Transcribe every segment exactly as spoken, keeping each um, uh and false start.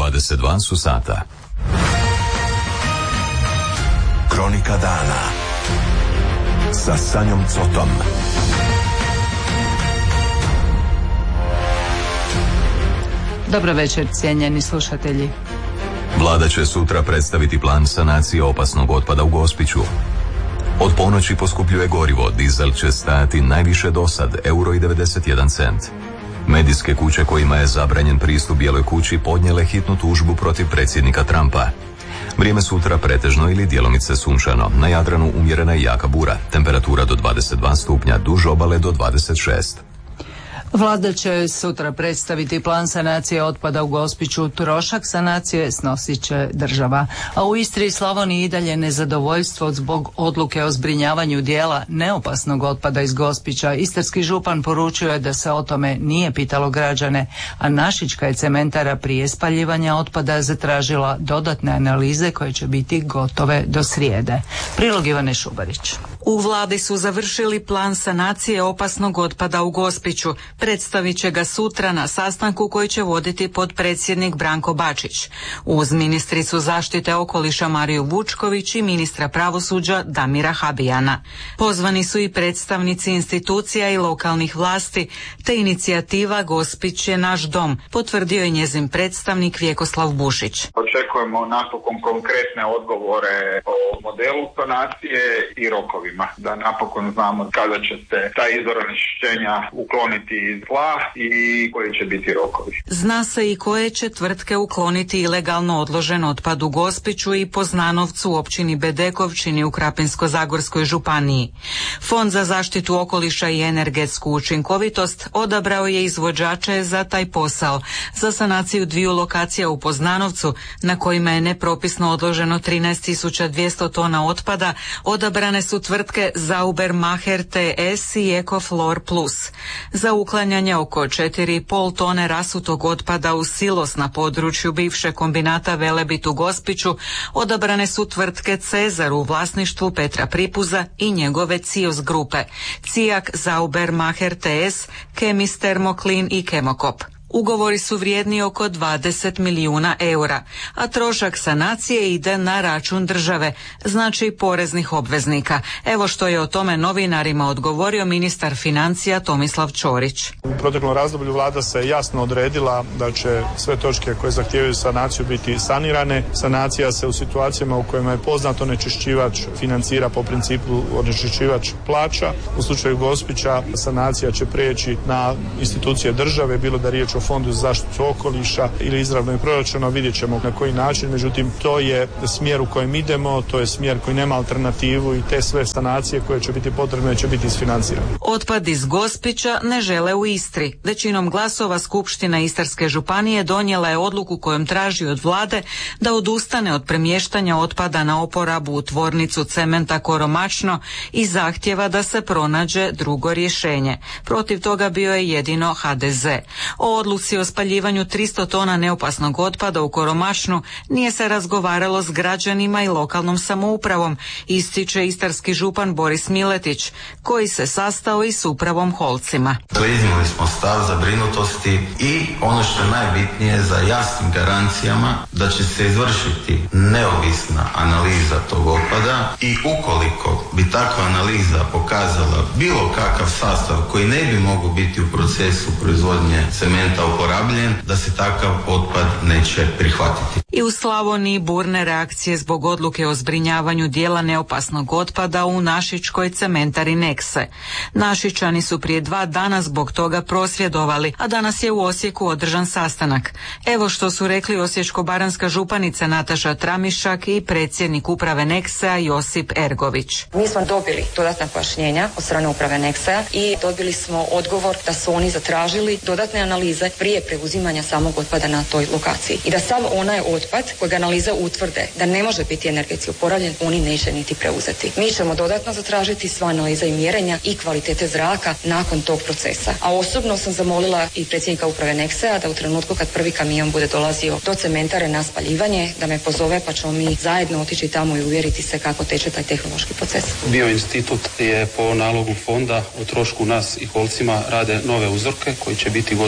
dvadeset dva su sata. Kronika dana sa Sanjom Cotom. Dobro večer, cijenjeni slušatelji. Vlada će sutra predstaviti plan sanacije opasnog otpada u Gospiću. Od ponoći poskupljuje gorivo, dizel će stajati najviše dosad, euro i devedeset jedan cent. Medijske kuće kojima je zabranjen pristup Bijeloj kući podnijele hitnu tužbu protiv predsjednika Trumpa. Vrijeme sutra pretežno ili djelomice sunčano, na Jadranu umjerena i jaka bura, temperatura do dvadeset dva stupnja, duž obale do dvadeset šest. Vlada će sutra predstaviti plan sanacije otpada u Gospiću. Trošak sanacije snosit će država. A u Istri i Slavoniji i dalje nezadovoljstvo zbog odluke o zbrinjavanju dijela neopasnog otpada iz Gospića. Istarski župan poručio je da se o tome nije pitalo građane, a Našička je cementara prije spaljivanja otpada zatražila dodatne analize koje će biti gotove do srijede. Prilog Ivane Šubarić. U vladi su završili plan sanacije opasnog otpada u Gospiću. Predstavit će ga sutra na sastanku koji će voditi potpredsjednik Branko Bačić. Uz ministricu zaštite okoliša Mariju Vučković i ministra pravosuđa Damira Habijana. Pozvani su i predstavnici institucija i lokalnih vlasti, te inicijativa Gospić je naš dom, potvrdio je njezin predstavnik Vjekoslav Bušić. Očekujemo napokon konkretne odgovore o modelu sanacije i rokovima, da napokon znamo kada će se taj izvor onečišćenja ukloniti iz tla i koji će biti rokovi. Zna se i koje će tvrtke ukloniti ilegalno odložen otpad u Gospiću i Poznanovcu u općini Bedekovčini u Krapinsko-zagorskoj županiji. Fond za zaštitu okoliša i energetsku učinkovitost odabrao je izvođače za taj posao, za sanaciju dviju lokacija u Poznanovcu na kojima je nepropisno odloženo trinaest tisuća dvjesto tona otpada. Odabrane su tvrtke Zauber Maher T S i Ecoflor Plus. Za uklanjanje oko četiri i pol tone rasutog otpada u silos na području bivše kombinata Velebit u Gospiću odabrane su tvrtke Cezar u vlasništvu Petra Pripuza i njegove Cios grupe, Cijak, Zauber Maher T S, Kemis Termoklin i Kemokop. Ugovori su vrijedni oko dvadeset milijuna eura, a trošak sanacije ide na račun države, znači poreznih obveznika. Evo što je o tome novinarima odgovorio ministar financija Tomislav Ćorić. U proteklom razdoblju vlada se jasno odredila da će sve točke koje zahtijevaju sanaciju biti sanirane. Sanacija se u situacijama u kojima je poznat onečišćivač financira po principu onečišćivač plaća. U slučaju Gospića sanacija će prijeći na institucije države, bilo da riječ o Fondu za zaštitu okoliša ili izravno i proračuna, vidjet ćemo na koji način, međutim to je smjer u kojem idemo, to je smjer koji nema alternativu i te sve sanacije koje će biti potrebne će biti isfinancirane. Otpad iz Gospića ne žele u Istri. Većinom glasova Skupština Istarske županije donijela je odluku kojom traži od vlade da odustane od premještanja otpada na oporabu u tvornicu cementa Koromačno i zahtjeva da se pronađe drugo rješenje. Protiv toga bio je jedino H D Z. O odluci o spaljivanju tristo tona neopasnog otpada u Koromašnu nije se razgovaralo s građanima i lokalnom samoupravom, ističe istarski župan Boris Miletić, koji se sastao i s upravom Holcima. Iznijeli smo stav zabrinutosti i ono što je najbitnije za jasnim garancijama da će se izvršiti neovisna analiza tog otpada i ukoliko bi takva analiza pokazala bilo kakav sastav koji ne bi mogao biti u procesu proizvodnje cementa uporabljen, da se takav otpad neće prihvatiti. I u Slavoniji burne reakcije zbog odluke o zbrinjavanju dijela neopasnog otpada u Našičkoj cementari Nekse. Našičani su prije dva dana zbog toga prosvjedovali, a danas je u Osijeku održan sastanak. Evo što su rekli osječko-baranjska županica Nataša Tramišak i predsjednik uprave Neksea Josip Ergović. Mi smo dobili dodatna pojašnjenja od strane uprave Neksea i dobili smo odgovor da su oni zatražili dodatne analize prije preuzimanja samog otpada na toj lokaciji. I da sav onaj otpad kojeg analize utvrde da ne može biti energetski oporavljen, oni neće niti preuzeti. Mi ćemo dodatno zatražiti sva analiza i mjerenja i kvalitete zraka nakon tog procesa. A osobno sam zamolila i predsjednika uprave Neksea da u trenutku kad prvi kamion bude dolazio do cementare na spaljivanje, da me pozove pa ćemo mi zajedno otići tamo i uvjeriti se kako teče taj tehnološki proces. Bio institut je po nalogu fonda o trošku nas i Holcima rade nove uzorke koji će biti gotovi do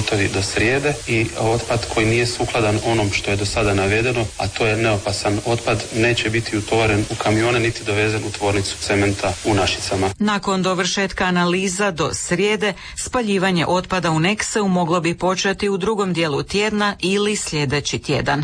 srijede i otpad koji nije sukladan onom što je do sada navedeno, a to je neopasan otpad, neće biti utovoren u kamione niti dovezen u tvornicu cementa u Našicama. Nakon dovršetka analiza do srijede, spaljivanje otpada u Nekseu moglo bi početi u drugom dijelu tjedna ili sljedeći tjedan.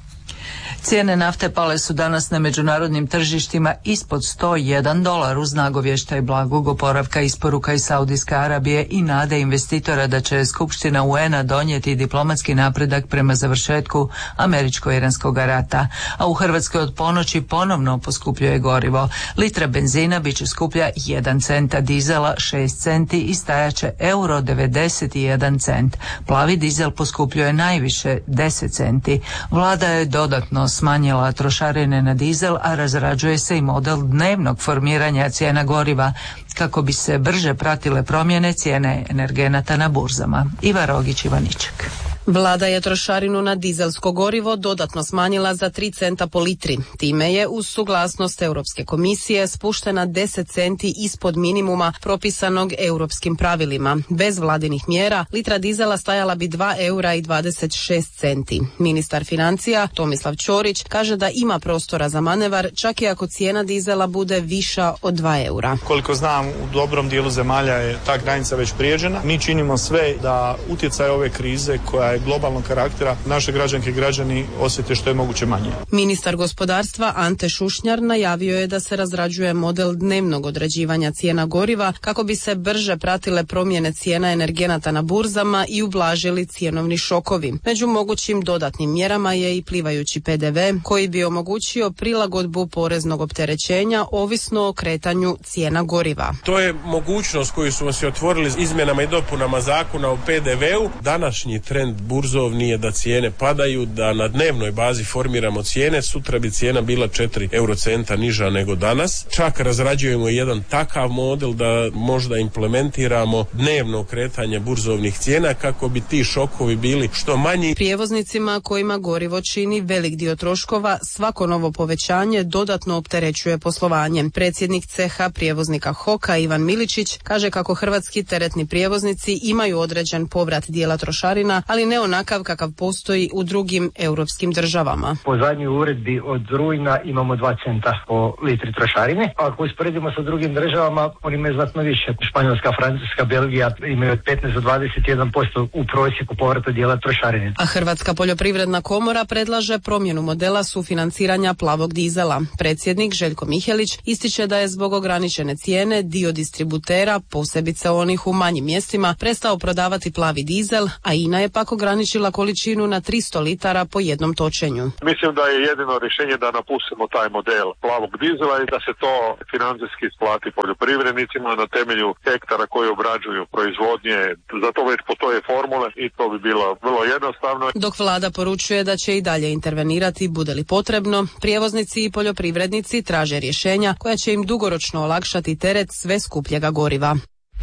Cijene nafte pale su danas na međunarodnim tržištima ispod sto jedan dolar uz nagovještaj blagog oporavka isporuka iz Saudijske Arabije i nade investitora da će Skupština U N-a donijeti diplomatski napredak prema završetku američko-iranskog rata. A u Hrvatskoj od ponoći ponovno poskupljuje gorivo. Litra benzina bit će skuplja jedan cent, a dizela šest centi i stajaće euro devedeset jedan cent. Plavi dizel poskupljuje najviše deset centi. Vlada je dodatno smanjila trošarine na dizel, a razrađuje se i model dnevnog formiranja cijena goriva kako bi se brže pratile promjene cijene energenata na burzama. Iva Rogić, Ivaniček. Vlada je trošarinu na dizelsko gorivo dodatno smanjila za tri centa po litri. Time je uz suglasnost Europske komisije spuštena deset centi ispod minimuma propisanog europskim pravilima. Bez vladinih mjera litra dizela stajala bi dva eura i dvadeset šest centi. Ministar financija Tomislav Ćorić kaže da ima prostora za manevar čak i ako cijena dizela bude viša od dva eura. Koliko znam, u dobrom dijelu zemalja je ta granica već prijeđena. Mi činimo sve da utjecaj ove krize koja je globalnog karaktera naše građanke i građani osjete što je moguće manje. Ministar gospodarstva Ante Šušnjar najavio je da se razrađuje model dnevnog određivanja cijena goriva kako bi se brže pratile promjene cijena energenata na burzama i ublažili cjenovni šokovi. Među mogućim dodatnim mjerama je i plivajući P D V koji bi omogućio prilagodbu poreznog opterećenja ovisno o kretanju cijena goriva. To je mogućnost koju smo se otvorili izmjenama i dopunama zakona o P D V-u. Današnji trend burzovni je da cijene padaju, da na dnevnoj bazi formiramo cijene. Sutra bi cijena bila četiri eurocenta niža nego danas. Čak razrađujemo jedan takav model da možda implementiramo dnevno kretanje burzovnih cijena kako bi ti šokovi bili što manji. Prijevoznicima kojima gorivo čini velik dio troškova, svako novo povećanje dodatno opterećuje poslovanje. Predsjednik ceha prijevoznika Hoka Ivan Miličić kaže kako hrvatski teretni prijevoznici imaju određen povrat dijela trošarina, ali ne onakav kakav postoji u drugim europskim državama. Po zadnjoj uredbi od rujna imamo dva centa po litri trošarine. Ako usporedimo sa drugim državama, oni imaju znatno više. Španjolska, Francuska, Belgija imaju od petnaest do dvadeset jedan posto u prosjeku povrata dijela trošarine. A Hrvatska poljoprivredna komora predlaže promjenu modela sufinanciranja plavog dizela. Predsjednik Željko Mihelić ističe da je zbog ograničene cijene dio distributera, posebice onih u manjim mjestima, prestao prodavati plavi dizel, a INA je pak ograničila količinu na tristo litara po jednom točenju. Mislim da je jedino rješenje da napustimo taj model plavog dizela i da se to financijski isplati poljoprivrednicima na temelju hektara koji obrađuju proizvodnje. Za to već postoje formule i to bi bilo vrlo jednostavno. Dok vlada poručuje da će i dalje intervenirati bude li potrebno, prijevoznici i poljoprivrednici traže rješenja koja će im dugoročno olakšati teret sve skupljega goriva.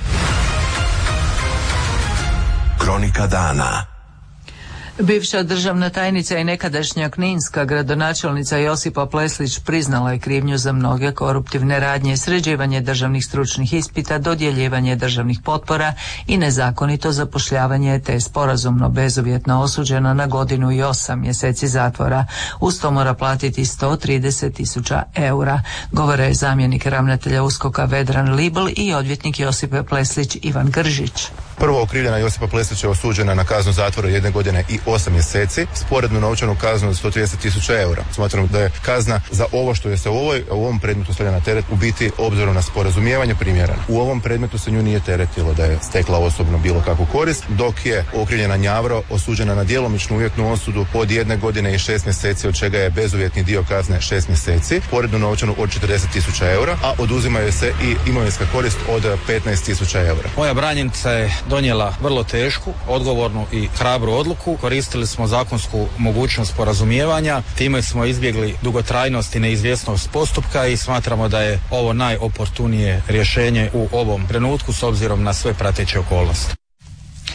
Kronika dana. Bivša državna tajnica i nekadašnja kninska gradonačelnica Josipa Pleslić priznala je krivnju za mnoge koruptivne radnje, sređivanje državnih stručnih ispita, dodjeljivanje državnih potpora i nezakonito zapošljavanje, te sporazumno bezuvjetno osuđena na godinu i osam mjeseci zatvora. Uz to mora platiti sto trideset tisuća eura, govore je zamjenik ravnatelja USKOK-a Vedran Libl i odvjetnik Josipe Pleslić Ivan Gržić. Prvo okrivljena Josipa Pleslić je osuđena na kaznu zatvora jedne godine i osam mjeseci, sporednu novčanu kaznu od sto trideset tisuća eura. Smatramo da je kazna za ovo što je se u, ovoj, u ovom predmetu stavlja na teret u biti obzirom na sporazumijevanje primjerena. U ovom predmetu se nju nije teretilo da je stekla osobno bilo kakvu korist, dok je okrivljena Njavro osuđena na djelomičnu uvjetnu osudu od jedne godine i šest mjeseci, od čega je bezuvjetni dio kazne šest mjeseci, sporednu novčanu od četrdeset tisuća eura, a oduzimaju se i imovinska korist od petnaest tisuća eura. Moja branjenica je donijela vrlo tešku, odgovornu i hrabru odluku. Koristili smo zakonsku mogućnost sporazumijevanja, time smo izbjegli dugotrajnost i neizvjesnost postupka i smatramo da je ovo najoportunije rješenje u ovom trenutku s obzirom na sve prateće okolnosti.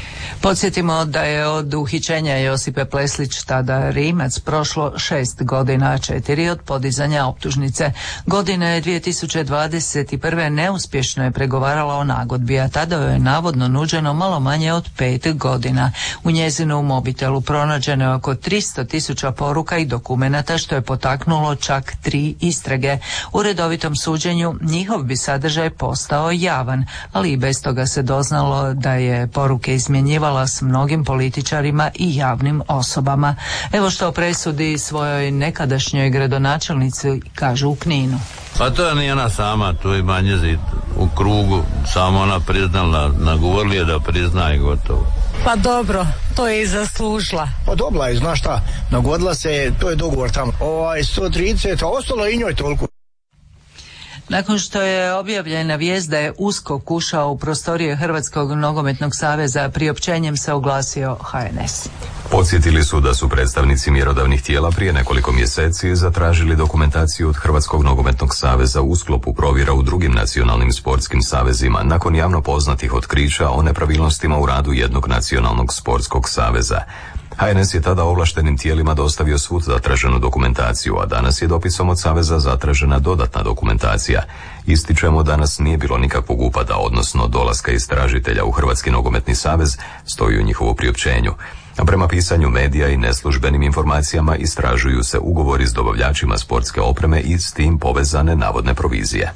Podsjetimo da je od uhićenja Josipe Pleslić, tada Rimac, prošlo šest godina, četiri od podizanja optužnice. Godine dvije tisuće dvadeset prve neuspješno je pregovarala o nagodbi, a tada joj je navodno nuđeno malo manje od pet godina. U njezinu mobitelu pronađeno je oko tristo tisuća poruka i dokumenata, što je potaknulo čak tri istrage. U redovitom suđenju njihov bi sadržaj postao javan, ali i bez toga se doznalo da je poruke izmjenjivala s mnogim političarima i javnim osobama. Evo što o presudi svojoj nekadašnjoj gradonačelnici kažu u Kninu. Pa to je nije ona sama, to je manje zid u krugu, samo ona priznala, nagovorili je da prizna i gotovo. Pa dobro, to je i zaslužila. Pa dobila je, znaš šta, nagodila se, to je dogovor tamo. Ovaj sto trideset, a ostalo i njoj toliko. Nakon što je objavljena vijest da je USKOK ušao u prostorije Hrvatskog nogometnog saveza, priopćenjem se oglasio H N S. Podsjetili su da su predstavnici mjerodavnih tijela prije nekoliko mjeseci zatražili dokumentaciju od Hrvatskog nogometnog saveza u sklopu provjera u drugim nacionalnim sportskim savezima nakon javno poznatih otkrića o nepravilnostima u radu jednog nacionalnog sportskog saveza. H N S je tada ovlaštenim tijelima dostavio svu zatraženu dokumentaciju, a danas je dopisom od Saveza zatražena dodatna dokumentacija. Ističemo, danas nije bilo nikakvog upada, odnosno dolaska istražitelja u Hrvatski nogometni savez, stoji u njihovu priopćenju. A prema pisanju medija i neslužbenim informacijama istražuju se ugovori s dobavljačima sportske opreme i s tim povezane navodne provizije.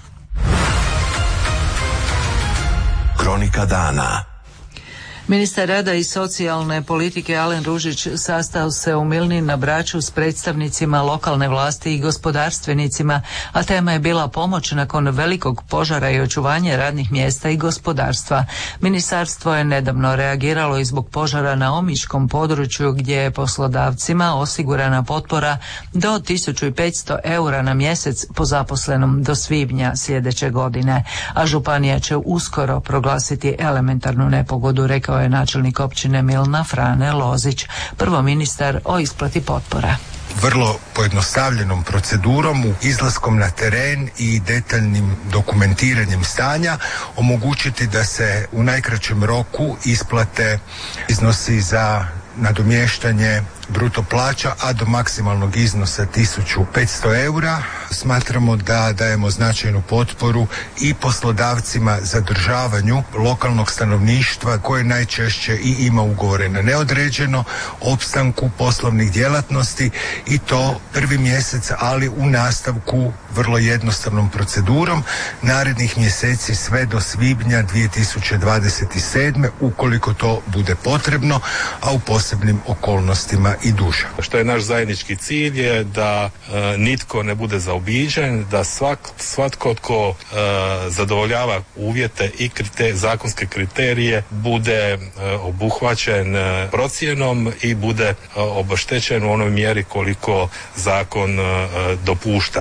Kronika dana. Ministar rada i socijalne politike Alen Ružić sastao se u Milni na Braču s predstavnicima lokalne vlasti i gospodarstvenicima, a tema je bila pomoć nakon velikog požara i očuvanje radnih mjesta i gospodarstva. Ministarstvo je nedavno reagiralo i zbog požara na omiškom području, gdje je poslodavcima osigurana potpora do tisuću petsto eura na mjesec po zaposlenom do svibnja sljedeće godine, a županija će uskoro proglasiti elementarnu nepogodu, rekao je načelnik općine Milna Frane Lozić. Prvo ministar o isplati potpora. Vrlo pojednostavljenom procedurom, izlaskom na teren i detaljnim dokumentiranjem stanja omogućiti da se u najkraćem roku isplate iznosi za nadomještanje bruto plaća, a do maksimalnog iznosa tisuću petsto eura. Smatramo da dajemo značajnu potporu i poslodavcima zadržavanju lokalnog stanovništva koje najčešće i ima ugovore na neodređeno, opstanku poslovnih djelatnosti i to prvi mjesec, ali u nastavku vrlo jednostavnom procedurom narednih mjeseci sve do svibnja dvije tisuće dvadeset sedme ukoliko to bude potrebno, a u posebnim okolnostima i duže. Što je naš zajednički cilj je da e, nitko ne bude zaobiđen, da svak, svatko tko e, zadovoljava uvjete i kriter, zakonske kriterije bude e, obuhvaćen e, procjenom i bude e, obeštećen u onoj mjeri koliko zakon e, dopušta.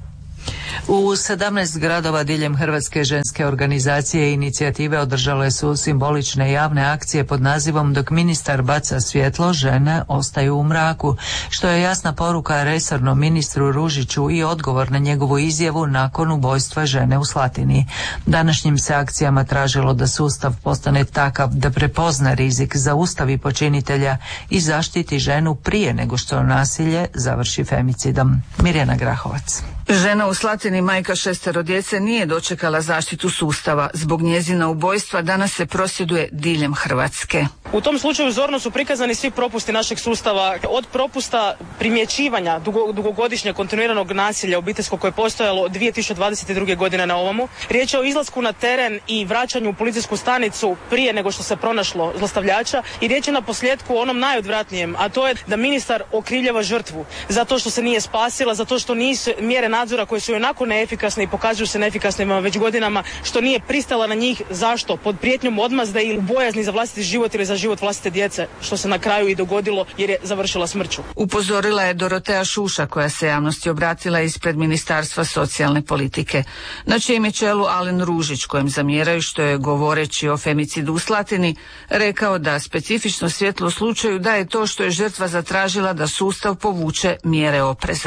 U sedamnaest gradova diljem Hrvatske ženske organizacije i inicijative održale su simbolične javne akcije pod nazivom Dok ministar baca svjetlo, žene ostaju u mraku, što je jasna poruka resornom ministru Ružiću i odgovor na njegovu izjavu nakon ubojstva žene u Slatini. Današnjim se akcijama tražilo da sustav postane takav da prepozna rizik, zaustavi počinitelja i zaštiti ženu prije nego što nasilje završi femicidom. Mirjana Grahovac. Žena u Slatini, majka šestero djece, nije dočekala zaštitu sustava. Zbog njezina ubojstva danas se prosvjeduje diljem Hrvatske. U tom slučaju zorno su prikazani svi propusti našeg sustava, od propusta primjećivanja dugo, dugogodišnjeg kontinuiranog nasilja obiteljskog koje je postojalo od dvije tisuće dvadeset druge godine na ovomu. Riječ je o izlasku na teren i vraćanju u policijsku stanicu prije nego što se pronašlo zlostavljača i riječ je na posljedku o onom najodvratnijem, a to je da ministar okrivljava žrtvu zato što se nije spasila, zato što nisu mjere nadzora koje su onako neefikasne i pokazuju se neefikasnima već godinama, što nije pristala na njih. Zašto? Pod prijetnjom odmazde ili bojazni za vlastiti život ili za život vlastite djece, što se na kraju i dogodilo jer je završila smrću. Upozorila je Dorotea Šuša, koja se javnosti obratila ispred Ministarstva socijalne politike. Na čijem je čelu Alen Ružić, kojem zamjeraju što je, govoreći o femicidu u Slatini, rekao da specifično svjetlo u slučaju da je to što je žrtva zatražila da sustav povuče mjere opreza.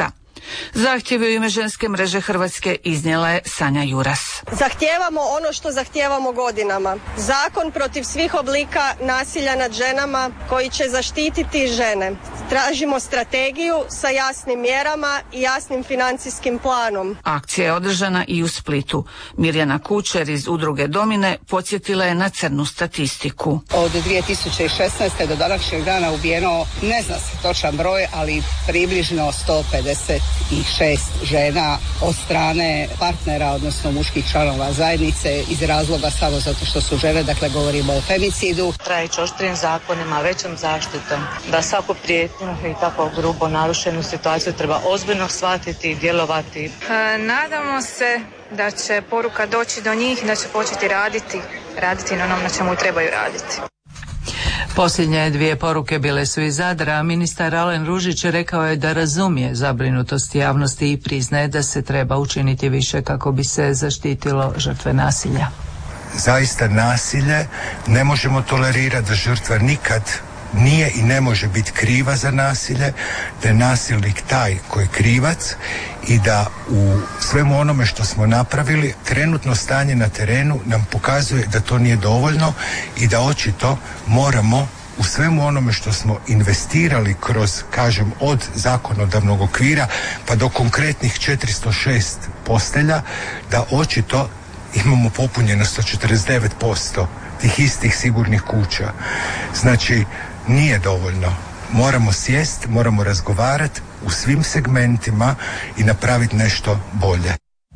Zahtjev u ime ženske mreže Hrvatske iznijela je Sanja Juras. Zahtijevamo ono što zahtijevamo godinama. Zakon protiv svih oblika nasilja nad ženama koji će zaštititi žene. Tražimo strategiju sa jasnim mjerama i jasnim financijskim planom. Akcija je održana i u Splitu. Mirjana Kučer iz udruge Domine podsjetila je na crnu statistiku. Od dvije tisuće šesnaeste do današnjeg dana ubijeno, ne zna se točan broj, ali približno sto pedeset šest žena od strane partnera, odnosno muških članova zajednice iz razloga samo zato što su žene, dakle govorimo o femicidu. Treba ići oštrijim zakonima, većom zaštitom, da svaku prijetnju i tako grubo narušenu situaciju treba ozbiljno shvatiti i djelovati. E, nadamo se da će poruka doći do njih, da će početi raditi, raditi na onom na čemu trebaju raditi. Posljednje dvije poruke bile su iz Zadra, a ministar Alen Ružić rekao je da razumije zabrinutost javnosti i priznaje da se treba učiniti više kako bi se zaštitilo žrtve nasilja. Zaista nasilje ne možemo tolerirati, da žrtva nikad nije i ne može biti kriva za nasilje, da je nasilnik taj koji je krivac i da u svemu onome što smo napravili, trenutno stanje na terenu nam pokazuje da to nije dovoljno i da očito moramo u svemu onome što smo investirali kroz, kažem, od zakonodavnog okvira pa do konkretnih četiristo šest postelja, da očito imamo popunjenost od četrdeset devet posto tih istih sigurnih kuća. Znači, nije dovoljno. Moramo sjest, moramo razgovarati u svim segmentima i napraviti nešto bolje.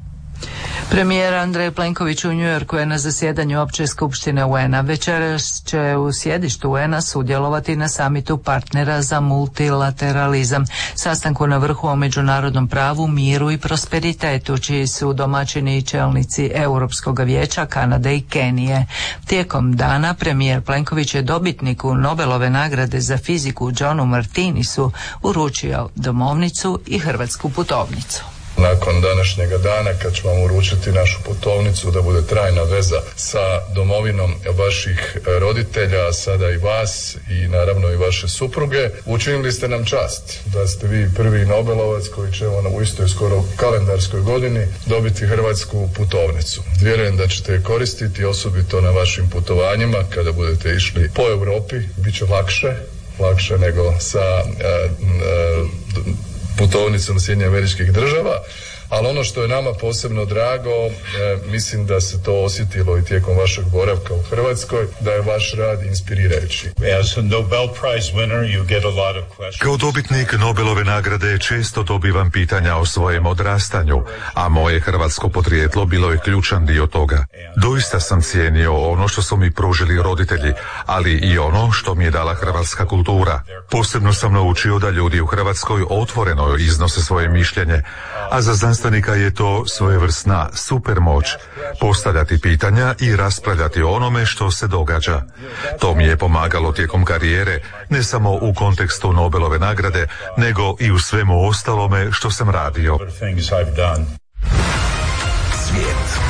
Premijer Andrej Plenković u Njujorku je na zasjedanju Opće skupštine U N-a. Večeras će u sjedištu U N-a sudjelovati na samitu partnera za multilateralizam, sastanku na vrhu o međunarodnom pravu, miru i prosperitetu, čiji su domaćini i čelnici Europskog vijeća, Kanade i Kenije. Tijekom dana premijer Plenković je dobitniku Nobelove nagrade za fiziku Johnu Martinisu uručio domovnicu i hrvatsku putovnicu. Nakon današnjega dana, kad ću vam uručiti našu putovnicu da bude trajna veza sa domovinom vaših roditelja, a sada i vas i naravno i vaše supruge, učinili ste nam čast da ste vi prvi Nobelovac koji će ono u istoj skoro kalendarskoj godini dobiti hrvatsku putovnicu. Vjerujem da ćete je koristiti osobito na vašim putovanjima kada budete išli po Europi, bit će lakše, lakše nego sa uh, uh, putovnicom Sjedinjenih Američkih Država, ali ono što je nama posebno drago, e, mislim da se to osjetilo i tijekom vašeg boravka u Hrvatskoj, da je vaš rad inspirirajući. Kao dobitnik Nobelove nagrade često dobivam pitanja o svojem odrastanju, a moje hrvatsko podrijetlo bilo je ključan dio toga. Doista sam cijenio ono što su mi pružili roditelji, ali i ono što mi je dala hrvatska kultura. Posebno sam naučio da ljudi u Hrvatskoj otvoreno iznose svoje mišljenje, a za znanstvenika je to svojevrsna supermoć, postavljati pitanja i raspravljati o onome što se događa. To mi je pomagalo tijekom karijere, ne samo u kontekstu Nobelove nagrade, nego i u svemu ostalome što sam radio. Svijet.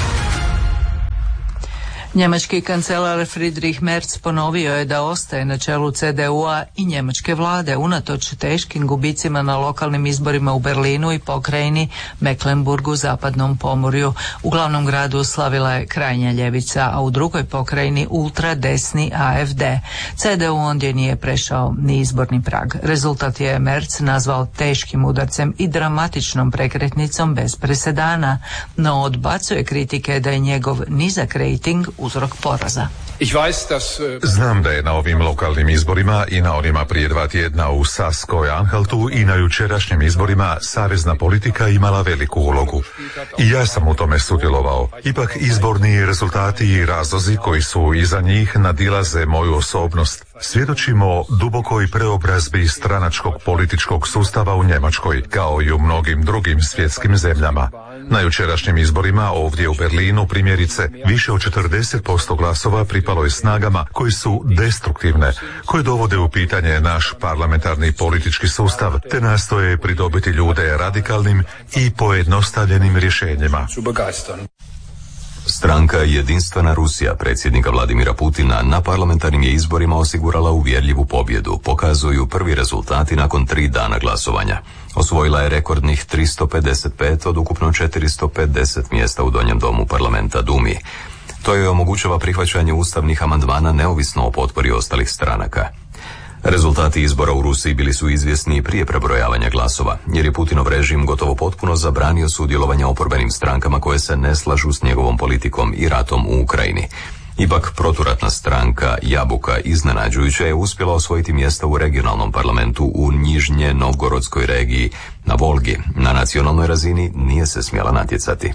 Njemački kancelar Friedrich Merz ponovio je da ostaje na čelu C D U-a i njemačke vlade unatoč teškim gubicima na lokalnim izborima u Berlinu i pokrajini Mecklenburgu, zapadnom Pomorju. U glavnom gradu slavila je krajnja ljevica, a u drugoj pokrajini ultradesni A F D. C D U ondje nije prešao ni izborni prag. Rezultat je Merz nazvao teškim udarcem i dramatičnom prekretnicom bez presedana, no odbacuje kritike da je njegov nizak rejting uzrok poraza. Znam da je na ovim lokalnim izborima i na onima prije dva tjedna u Saskoj-Anhaltu i na jučerašnjim izborima savezna politika imala veliku ulogu. I ja sam u tome sudjelovao. Ipak izborni rezultati i razlozi koji su iza njih nadilaze moju osobnost. Svjedočimo dubokoj preobrazbi stranačkog političkog sustava u Njemačkoj, kao i u mnogim drugim svjetskim zemljama. Na jučerašnjim izborima ovdje u Berlinu, primjerice, više od četrdeset posto glasova pripalo je snagama koji su destruktivne, koje dovode u pitanje naš parlamentarni politički sustav, te nastoje pridobiti ljude radikalnim i pojednostavljenim rješenjima. Stranka Jedinstvena Rusija predsjednika Vladimira Putina na parlamentarnim je izborima osigurala uvjerljivu pobjedu, pokazuju prvi rezultati nakon tri dana glasovanja. Osvojila je rekordnih tristo pedeset pet od ukupno četiristo pedeset mjesta u Donjem domu parlamenta Dumi. To joj omogućava prihvaćanje ustavnih amandmana neovisno o potpori ostalih stranaka. Rezultati izbora u Rusiji bili su izvjesni i prije prebrojavanja glasova, jer je Putinov režim gotovo potpuno zabranio sudjelovanje oporbenim strankama koje se ne slažu s njegovom politikom i ratom u Ukrajini. Ipak proturatna stranka Jabuka iznenađujuće je uspjela osvojiti mjesta u regionalnom parlamentu u Nižnje Novgorodskoj regiji na Volgi. Na nacionalnoj razini nije se smjela natjecati.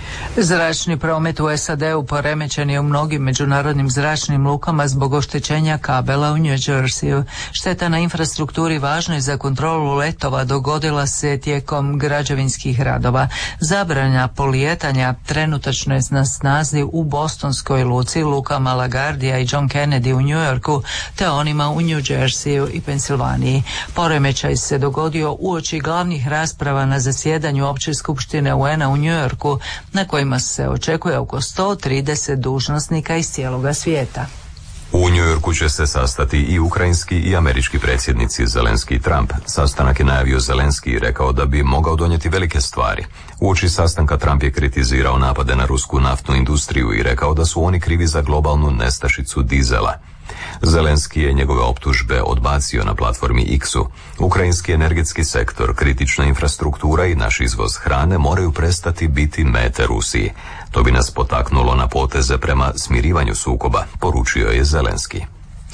Zračni promet u S A D-u poremećen je u mnogim međunarodnim zračnim lukama zbog oštećenja kabela u New Jerseyu. Šteta na infrastrukturi važnoj za kontrolu letova dogodila se tijekom građevinskih radova. Zabrana polijetanja trenutačno je na snazi u bostonskoj luci, lukama LaGuardia i John Kennedy u New Yorku, te onima u New Jerseyu i Pensilvaniji. Poremećaj se dogodio uoči glavnih rasprava na zasjedanju Opće skupštine U N-a u New Yorku, na kojima se očekuje oko sto trideset dužnosnika iz cijeloga svijeta. U New Yorku će se sastati i ukrajinski i američki predsjednici Zelenski i Trump. Sastanak je najavio Zelenski i rekao da bi mogao donijeti velike stvari. Uoči sastanka Trump je kritizirao napade na rusku naftnu industriju i rekao da su oni krivi za globalnu nestašicu dizela. Zelenski je njegove optužbe odbacio na platformi X-u. Ukrajinski energetski sektor, kritična infrastruktura i naš izvoz hrane moraju prestati biti mete Rusiji. To bi nas potaknulo na poteze prema smirivanju sukoba, poručio je Zelenski.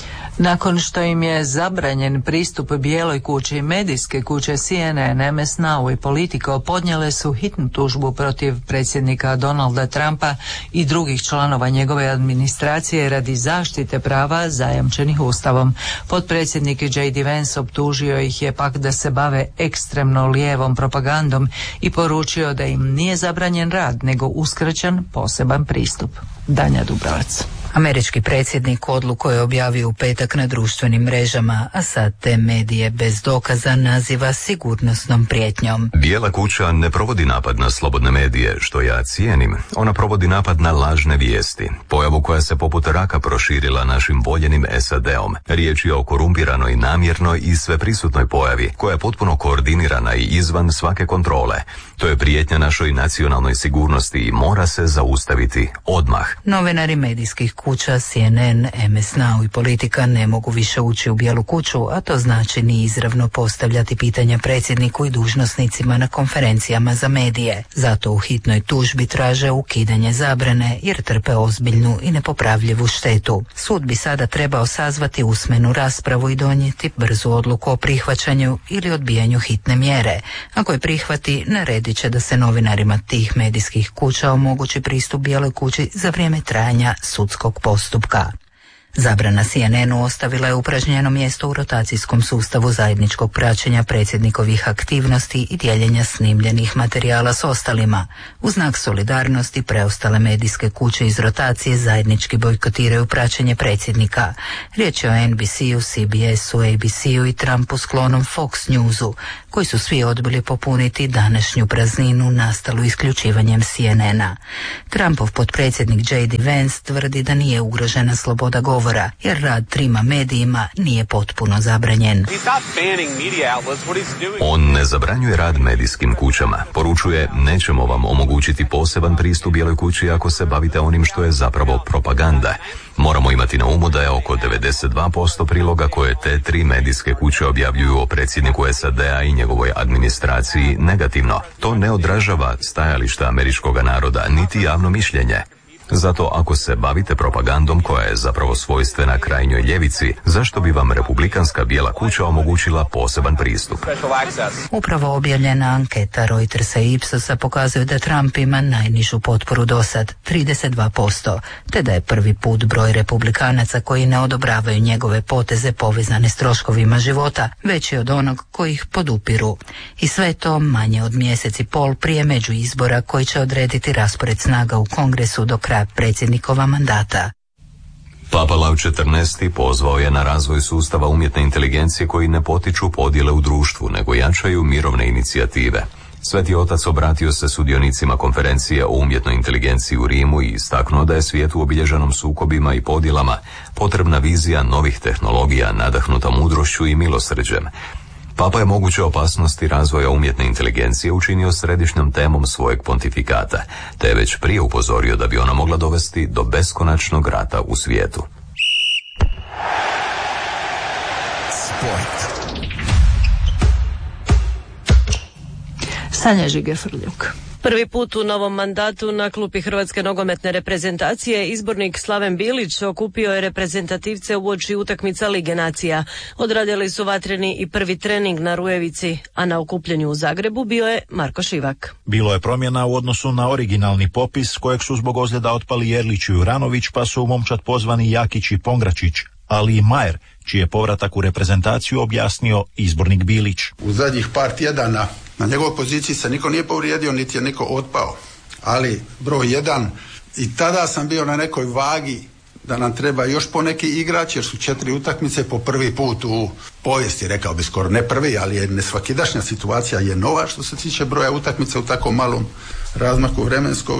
Nakon što im je zabranjen pristup Bijeloj kući, medijske kuće C N N, M S Now i Politico podnijele su hitnu tužbu protiv predsjednika Donalda Trumpa i drugih članova njegove administracije radi zaštite prava zajamčenih ustavom. Potpredsjednik J D Vance optužio ih je pak da se bave ekstremno lijevom propagandom i poručio da im nije zabranjen rad, nego uskraćen poseban pristup. Danja Dubravac. Američki predsjednik odluku je objavio u petak na društvenim mrežama, a sad te medije bez dokaza naziva sigurnosnom prijetnjom. Bijela kuća ne provodi napad na slobodne medije, što ja cijenim. Ona provodi napad na lažne vijesti, pojavu koja se poput raka proširila našim voljenim S A D-om. Riječ je o korumpiranoj, namjernoj i sveprisutnoj pojavi, koja je potpuno koordinirana i izvan svake kontrole. To je prijetnja našoj nacionalnoj sigurnosti i mora se zaustaviti odmah. Novinari medijskih kuća C N N, M S Now i Politika ne mogu više ući u Bijelu kuću, a to znači ni izravno postavljati pitanja predsjedniku i dužnosnicima na konferencijama za medije. Zato u hitnoj tužbi traže ukidanje zabrane jer trpe ozbiljnu i nepopravljivu štetu. Sud bi sada trebao sazvati usmenu raspravu i donijeti brzu odluku o prihvaćanju ili odbijanju hitne mjere. Ako je prihvati, naredit će da se novinarima tih medijskih kuća omogući pristup Bijeloj kući za vrijeme trajanja sudskog postupka. Zabrana C N N-u ostavila je upražnjeno mjesto u rotacijskom sustavu zajedničkog praćenja predsjednikovih aktivnosti i dijeljenja snimljenih materijala s ostalima. U znak solidarnosti preostale medijske kuće iz rotacije zajednički bojkotiraju praćenje predsjednika. Riječ je o N B C-u, C B S-u, A B C-u i Trumpu sklonom Fox News-u, koji su svi odbili popuniti današnju prazninu nastalu isključivanjem C N N-a. Trumpov potpredsjednik J D Vance tvrdi da nije ugrožena sloboda govora, jer rad trima medijima nije potpuno zabranjen. On ne zabranjuje rad medijskim kućama. Poručuje, nećemo vam omogućiti poseban pristup Bijeloj kući ako se bavite onim što je zapravo propaganda. Moramo imati na umu da je oko devedeset dva posto priloga koje te tri medijske kuće objavljuju o predsjedniku S A D-a i njegovoj administraciji negativno. To ne odražava stajališta američkog naroda, niti javno mišljenje. Zato ako se bavite propagandom koja je zapravo svojstvena krajnjoj ljevici, zašto bi vam Republikanska Bijela kuća omogućila poseban pristup? Upravo objavljena anketa Reutersa i Ipsosa pokazuje da Trump ima najnižu potporu dosad, trideset dva posto, te da je prvi put broj Republikanaca koji ne odobravaju njegove poteze povezane s troškovima života veći od onog koji ih podupiru. I sve to manje od mjesec i pol prije među izbora koji će odrediti raspored snaga u Kongresu do kraja predsjednikova mandata. Papa Lav četrnaesti pozvao je na razvoj sustava umjetne inteligencije koji ne potiču podjele u društvu, nego jačaju mirovne inicijative. Sveti otac obratio se sudionicima konferencije o umjetnoj inteligenciji u Rimu i istaknuo da je svijetu obilježenom sukobima i podjelama potrebna vizija novih tehnologija nadahnuta mudrošću i milosrđem. Papa je moguće opasnosti razvoja umjetne inteligencije učinio središnjom temom svojeg pontifikata, te je već prije upozorio da bi ona mogla dovesti do beskonačnog rata u svijetu. Sport. Sanja Žige-Frljuk. Prvi put u novom mandatu na klupi Hrvatske nogometne reprezentacije izbornik Slaven Bilić okupio je reprezentativce uoči utakmica Lige nacija. Odradili su vatreni i prvi trening na Rujevici, a na okupljenju u Zagrebu bio je Marko Šivak. Bilo je promjena u odnosu na originalni popis kojeg su zbog ozljeda otpali Jerlić i Juranović, pa su u momčad pozvani Jakić i Pongračić, ali i Majer, čiji je povratak u reprezentaciju objasnio izbornik Bilić. U zadnjih par tjedana na njegovoj poziciji se niko nije povrijedio, niti je niko otpao. Ali broj jedan, i tada sam bio na nekoj vagi da nam treba još poneki igrač, jer su četiri utakmice po prvi put u povijesti, rekao bi skoro ne prvi, ali je nesvakidašnja situacija je nova što se tiče broja utakmica u tako malom razmaku vremenskog,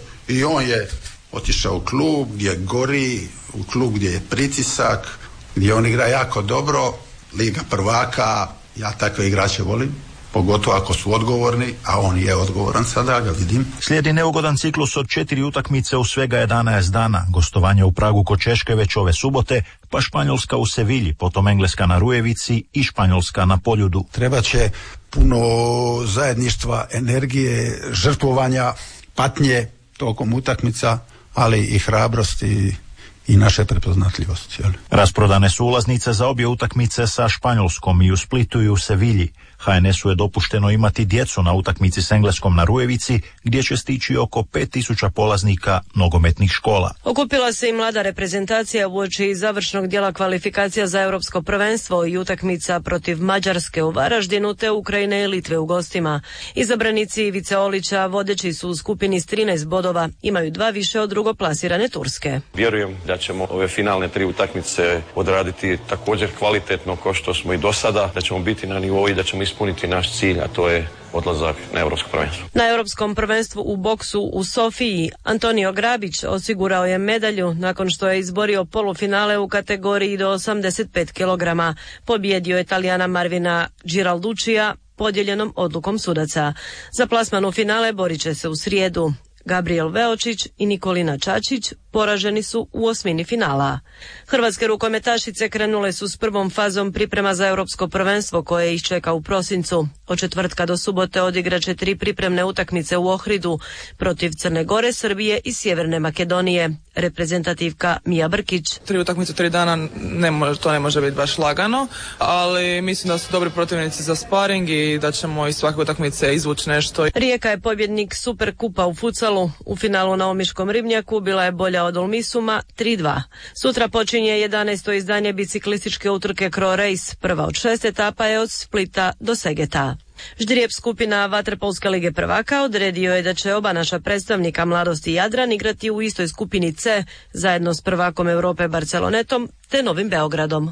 i on je otišao u klub gdje gori, u klub gdje je pritisak, gdje on igra jako dobro, Liga prvaka, ja takve igrače volim, pogotovo ako su odgovorni, a on je odgovoran sada, ga vidim. Slijedi neugodan ciklus od četiri utakmice u svega jedanaest dana, gostovanje u Pragu kod Češke već ove subote, pa Španjolska u Sevilji, potom Engleska na Rujevici i Španjolska na Poljudu. Treba će puno zajedništva, energije, žrtvovanja, patnje tokom utakmica, ali i hrabrosti i naše prepoznatljivosti. Jel? Rasprodane su ulaznice za obje utakmice sa Španjolskom i u Splitu i u Sevilji. ha en esu je dopušteno imati djecu na utakmici s Engleskom na Rujevici, gdje će stići oko pet tisuća polaznika nogometnih škola. Okupila se i mlada reprezentacija uoči završnog dijela kvalifikacija za europsko prvenstvo i utakmica protiv Mađarske u Varaždinu te Ukrajine i Litve u gostima. Izabranici Ivice Olića vodeći su u skupini s trinaest bodova, imaju dva više od drugoplasirane Turske. Vjerujem da ćemo ove finalne tri utakmice odraditi također kvalitetno kao što smo i do sada, da ćemo biti na nivou i da ćemo ispuniti naš cilj, a to je odlazak na europsko prvenstvo. Na europskom prvenstvu u boksu u Sofiji Antonio Grabić osigurao je medalju nakon što je izborio polufinale u kategoriji do osamdeset pet kilograma. Pobjedio je Italijana Marvina Giralduccija podijeljenom odlukom sudaca. Za plasman u finale borit će se u srijedu. Gabriel Veočić i Nikolina Čačić poraženi su u osmini finala. Hrvatske rukometašice krenule su s prvom fazom priprema za europsko prvenstvo koje ih čeka u prosincu. Od četvrtka do subote odigraće tri pripremne utakmice u Ohridu protiv Crne Gore, Srbije i Sjeverne Makedonije. Reprezentativka Mija Brkić. Tri utakmice, tri dana, ne može, to ne može biti baš lagano, ali mislim da su dobri protivnici za sparing i da ćemo iz svake utakmice izvući nešto. Rijeka je pobjednik Superkupa u futsalu. U finalu na Omiškom ribnjaku bila je bolja od Olmisuma tri dva. Sutra počinje jedanaesto izdanje biciklističke utrke Cro Race. Prva od šest etapa je od Splita do Segeta. Ždrijeb skupina Vaterpolske lige prvaka odredio je da će oba naša predstavnika Mladosti i Jadran igrati u istoj skupini C zajedno s prvakom Europe Barcelonetom te Novim Beogradom.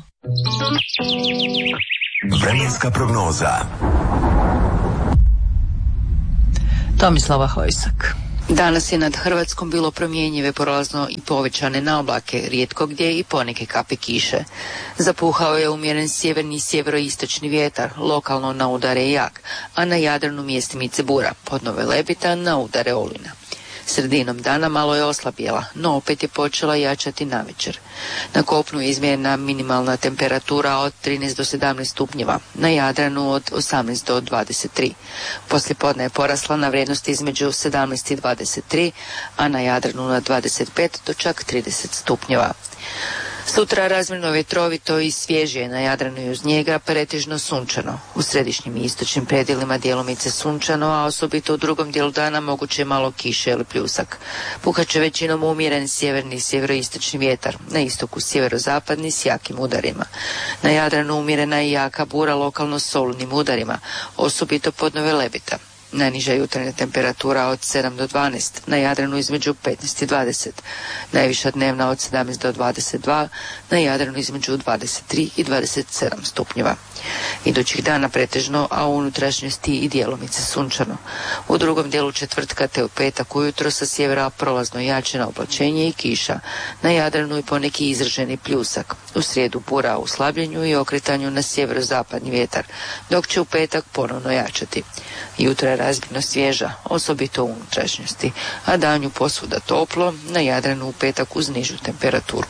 Vremenska prognoza. Tomislava Hojsak. Danas je nad Hrvatskom bilo promjenjive, prolazno i povećane naoblake, rijetko gdje i poneke kape kiše. Zapuhao je umjeren sjeverni i sjeveroistočni vjetar, lokalno na udare jak, a na Jadranu mjestimice bura, podnove lebita na udare olujna. Sredinom dana malo je oslabjela, no opet je počela jačati navečer. Na kopnu je izmjerena minimalna temperatura od trinaest do sedamnaest stupnjeva, na Jadranu od osamnaest do dvadeset tri. Poslijepodne je porasla na vrijednosti između sedamnaest i dvadeset tri, a na Jadranu na dvadeset pet do čak trideset stupnjeva. Sutra razmjerno vjetrovito i svježije, na Jadranu i uz njega pretežno sunčano. U središnjim i istočnim predjelima djelomice sunčano, a osobito u drugom dijelu dana moguće je malo kiše ili pljusak. Puhat će većinom umjeren sjeverni i sjeveroistočni vjetar, na istoku sjeverozapadni s jakim udarima. Na Jadranu umjerena i jaka bura lokalno s olujnim udarima, osobito podnove lebita. Najniža jutarnja temperatura od sedam do dvanaest, na Jadranu između petnaest i dvadeset. Najviša dnevna od sedamnaest do dvadeset dva, na Jadranu između dvadeset tri i dvadeset sedam stupnjeva. Idućih dana pretežno, a u unutrašnjosti i djelomice sunčano. U drugom dijelu četvrtka te u petak ujutro sa sjevera prolazno jačina oblačenje i kiša. Na Jadranu i poneki izraženi pljusak. U srijedu bura u slabljenju i okretanju na sjeverozapadni vjetar, dok će u petak ponovno jačati. Jutra je razmjerno svježa, osobito u unutrašnjosti, a danju posvuda toplo, na Jadranu u petak uz nižu temperaturu.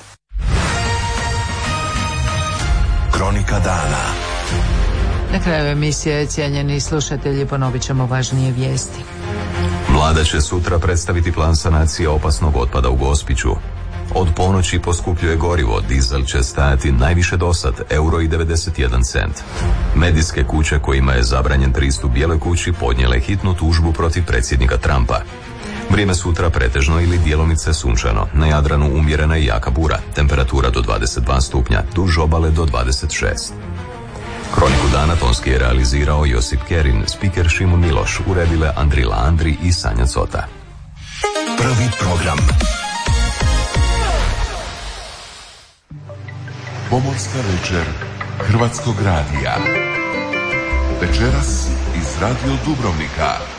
Kronika dana. Na kraju emisije, cijenjeni slušatelji, ponovit ćemo važnije vijesti. Vlada će sutra predstaviti plan sanacije opasnog otpada u Gospiću. Od ponoći poskupljuje gorivo, dizel će stajati najviše dosad, euro i devedeset jedan cent. Medijske kuće kojima je zabranjen pristup Bijeloj kući podnijele hitnu tužbu protiv predsjednika Trumpa. Vrijeme sutra pretežno ili djelomice sunčano, na Jadranu umjerena i jaka bura, temperatura do dvadeset dva stupnja, duž obale do dvadeset šest. Kroniku dana tonski je realizirao Josip Kerin, spiker Šimun Miloš, uredile Andrila Andri i Sanja Cota. Prvi program. Pomorska večer Hrvatskog radija. Večeras iz Radio Dubrovnika.